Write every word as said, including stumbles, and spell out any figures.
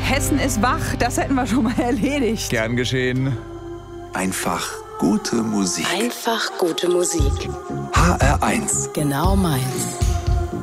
Hessen ist wach, das hätten wir schon mal erledigt. Gern geschehen. Einfach gute Musik. Einfach gute Musik. H R eins. Genau meins.